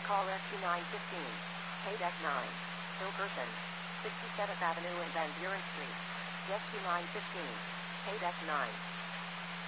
Call Rescue 915. KDEC 9. Hilkerson. 67th Avenue and Van Buren Street. Rescue 915. KDEC 9.